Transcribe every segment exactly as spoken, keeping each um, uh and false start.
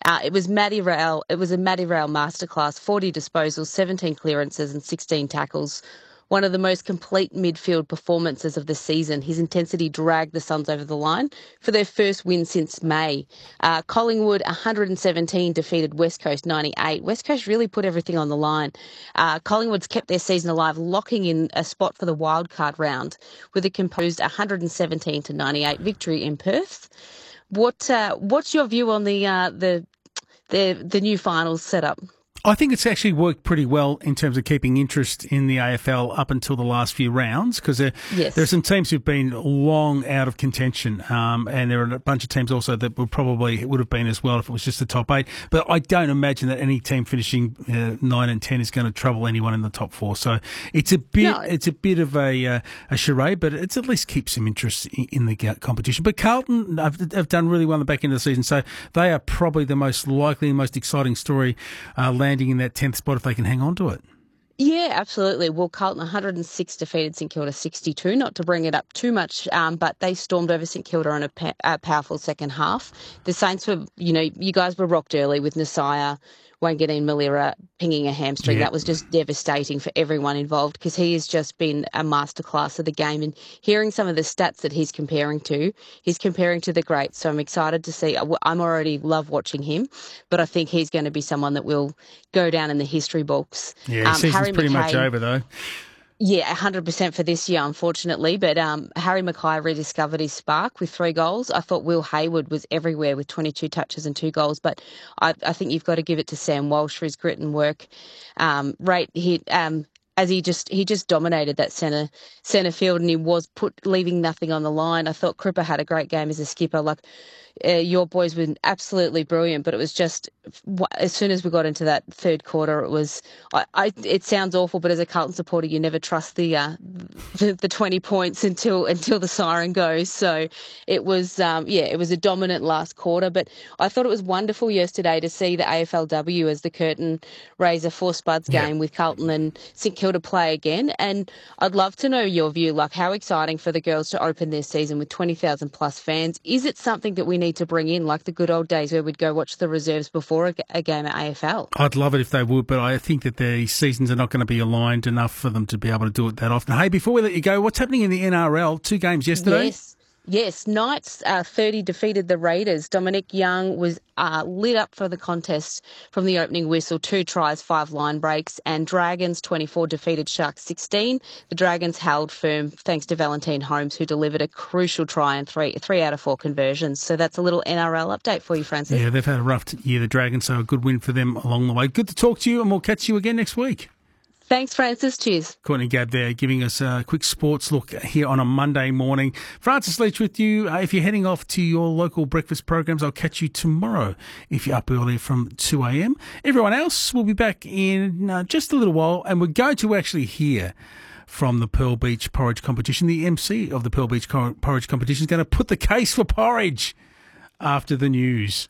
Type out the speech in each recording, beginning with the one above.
Uh, it was Maddie Rail. It was a Maddie Rail masterclass, forty disposals, seventeen clearances and sixteen tackles. One of the most complete midfield performances of the season. His intensity dragged the Suns over the line for their first win since May. Uh, Collingwood, one hundred seventeen, defeated West Coast ninety-eight. West Coast really put everything on the line. Uh, Collingwood's kept their season alive, locking in a spot for the wildcard round with a composed one hundred seventeen to ninety-eight victory in Perth. What uh, what's your view on the uh, the the the new finals setup? I think it's actually worked pretty well in terms of keeping interest in the A F L up until the last few rounds, because there, yes. there are some teams who've been long out of contention, um, and there are a bunch of teams also that would probably would have been as well if it was just the top eight. But I don't imagine that any team finishing uh, nine and ten is going to trouble anyone in the top four. So it's a bit No. it's a bit of a uh, a charade, but it's at least keeps some interest in, in the competition. But Carlton have, have done really well in the back end of the season, so they are probably the most likely and most exciting story uh, landing in that tenth spot if they can hang on to it. Yeah, absolutely. Well, Carlton one hundred six defeated St Kilda sixty-two, not to bring it up too much, um, but they stormed over St Kilda in a, pa- a powerful second half. The Saints were, you know, you guys were rocked early with Nasiah, Wanganeen Malira pinging a hamstring. Yeah. That was just devastating for everyone involved, because he has just been a masterclass of the game. And hearing some of the stats that he's comparing to, he's comparing to the greats. So I'm excited to see. I'm already love watching him, but I think he's going to be someone that will go down in the history books. Yeah, um, season's Harry pretty McKay, much over though. Yeah, one hundred percent for this year, unfortunately. But um, Harry Mackay rediscovered his spark with three goals. I thought Will Hayward was everywhere with twenty-two touches and two goals. But I, I think you've got to give it to Sam Walsh for his grit and work. Um, right, he um, as he just he just dominated that centre centre field, and he was put leaving nothing on the line. I thought Cripper had a great game as a skipper. Like uh, your boys were absolutely brilliant, but it was just as soon as we got into that third quarter, it was. I, I it sounds awful, but as a Carlton supporter, you never trust the uh, the, the twenty points until until the siren goes. So it was um, yeah, it was a dominant last quarter. But I thought it was wonderful yesterday to see the A F L W as the curtain raiser for Spuds game Yeah. with Carlton and St Kilda play again. And I'd love to know your view, like how exciting for the girls to open their season with twenty thousand plus fans. Is it something that we need to bring in, like the good old days where we'd go watch the reserves before a, a game at A F L? I'd love it if they would, but I think that the seasons are not going to be aligned enough for them to be able to do it that often. Hey, before we let you go, what's happening in the N R L? Two games yesterday? Yes. Yes, Knights uh, thirty defeated the Raiders. Dominic Young was uh, lit up for the contest from the opening whistle. Two tries, five line breaks. And Dragons twenty-four defeated Sharks sixteen. The Dragons held firm thanks to Valentine Holmes, who delivered a crucial try and three three out of four conversions. So that's a little N R L update for you, Francis. Yeah, they've had a rough year, the Dragons, so a good win for them along the way. Good to talk to you, and we'll catch you again next week. Thanks, Francis. Cheers. Courtney Gabb there giving us a quick sports look here on a Monday morning. Francis Leach with you. Uh, if you're heading off to your local breakfast programs, I'll catch you tomorrow if you're up early from two a.m. Everyone else will be back in uh, just a little while, and we're going to actually hear from the Pearl Beach Porridge Competition. The M C of the Pearl Beach Porridge Competition is going to put the case for porridge after the news.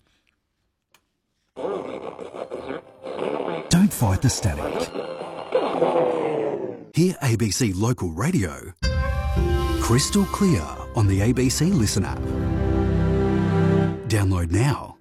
Don't fight the static. Hear A B C Local Radio crystal clear on the A B C Listen app. Download now.